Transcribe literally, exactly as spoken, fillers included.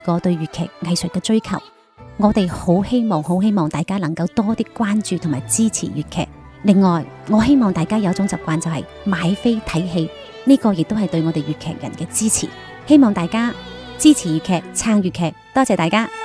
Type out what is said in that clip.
個對粵劇藝術嘅追求。我哋好希望好希望大家能夠多啲關注同埋支持粵劇。另外，我希望大家有一種習慣，就係買飛睇戲，呢個亦都係對我哋粵劇人嘅支持。希望大家支持粵劇，撐粵劇，多謝大家。